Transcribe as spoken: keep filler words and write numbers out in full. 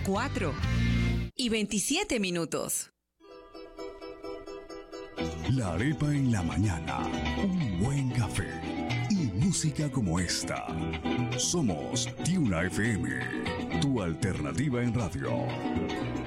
cuatro y veintisiete minutos. La arepa en la mañana, un buen café y música como esta. Somos Tuna F M, tu alternativa en radio.